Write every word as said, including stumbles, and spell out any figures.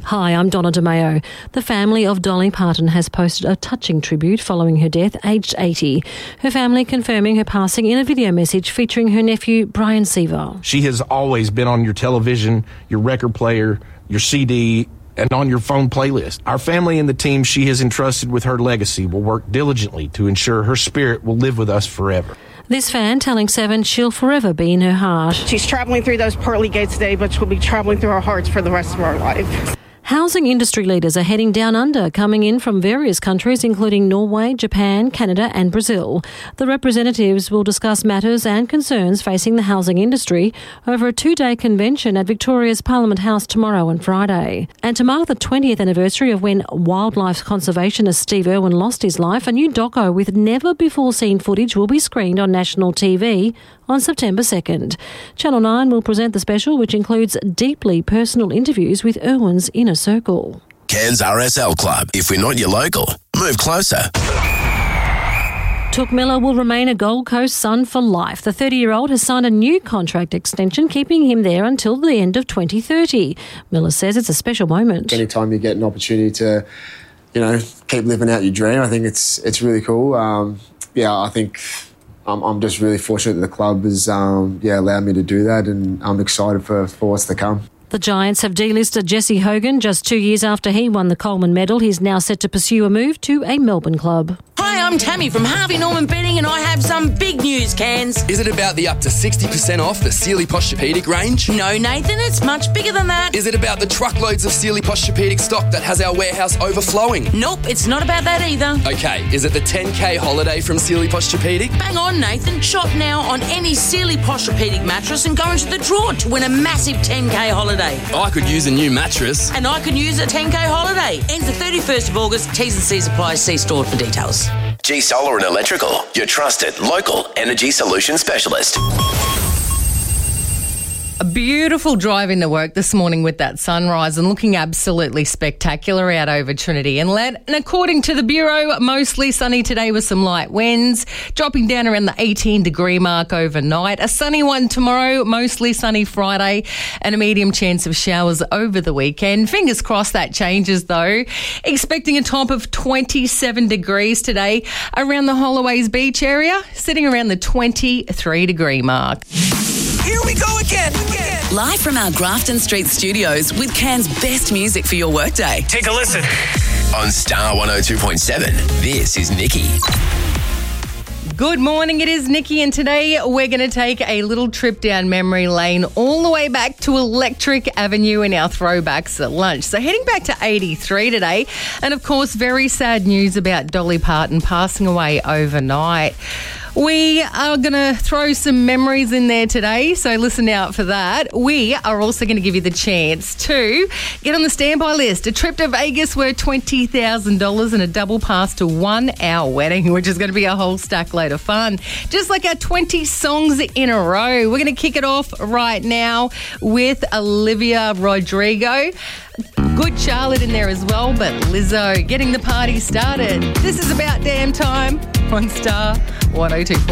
Hi, I'm Donna DeMeo. The family of Dolly Parton has posted a touching tribute following her death, aged eighty. Her family confirming her passing in a video message featuring her nephew, Brian Seaver. She has always been on your television, your record player, your C D, and on your phone playlist. Our family and the team she has entrusted with her legacy will work diligently to ensure her spirit will live with us forever. This fan telling Seven she'll forever be in her heart. She's traveling through those pearly gates today, but she'll be traveling through our hearts for the rest of our life. Housing industry leaders are heading down under, coming in from various countries including Norway, Japan, Canada and Brazil. The representatives will discuss matters and concerns facing the housing industry over a two-day convention at Victoria's Parliament House tomorrow and Friday. And to mark the twentieth anniversary of when wildlife conservationist Steve Irwin lost his life, a new doco with never-before-seen footage will be screened on national T V on September second. Channel nine will present the special, which includes deeply personal interviews with Irwin's inner circle. Cairns R S L Club. If we're not your local, move closer. Touk Miller will remain a Gold Coast Sun for life. The thirty-year-old has signed a new contract extension, keeping him there until the end of twenty thirty. Miller says it's a special moment. Anytime you get an opportunity to, you know, keep living out your dream, I think it's it's really cool. Um, yeah, I think I'm, I'm just really fortunate that the club has um, yeah allowed me to do that, and I'm excited for, for what's to come. The Giants have delisted Jesse Hogan just two years after he won the Coleman Medal. He's now set to pursue a move to a Melbourne club. Hi, I'm Tammy from Harvey Norman Bedding, and I have some big news, Cairns. Is it about the up to sixty percent off the Sealy Posturepedic range? No, Nathan, it's much bigger than that. Is it about the truckloads of Sealy Posturepedic stock that has our warehouse overflowing? Nope, it's not about that either. Okay, is it the ten K holiday from Sealy Posturepedic? Bang on, Nathan. Shop now on any Sealy Posturepedic mattress and go into the draw to win a massive ten K holiday. I could use a new mattress. And I could use a ten K holiday. Ends the thirty-first of August. T's and C's apply. See store for details. G Solar and Electrical, your trusted local energy solution specialist. A beautiful drive into work this morning with that sunrise and looking absolutely spectacular out over Trinity Inlet. And according to the Bureau, mostly sunny today with some light winds, dropping down around the eighteen degree mark overnight. A sunny one tomorrow, mostly sunny Friday, and a medium chance of showers over the weekend. Fingers crossed that changes though. Expecting a top of twenty-seven degrees today around the Holloway's Beach area, sitting around the twenty-three degree mark. Here we go again. Live from our Grafton Street studios with Cairns' best music for your workday. Take a listen. On Star one oh two point seven, this is Nikki. Good morning, it is Nikki, and today we're going to take a little trip down memory lane all the way back to Electric Avenue in our throwbacks at lunch. So heading back to eighty-three today, and of course very sad news about Dolly Parton passing away overnight. We are going to throw some memories in there today, so listen out for that. We are also going to give you the chance to get on the standby list. A trip to Vegas worth twenty thousand dollars and a double pass to One Hour Wedding, which is going to be a whole stack load of fun. Just like our twenty songs in a row. We're going to kick it off right now with Olivia Rodrigo. Good Charlotte in there as well, but Lizzo getting the party started. This is About Damn Time on Star one oh two point seven.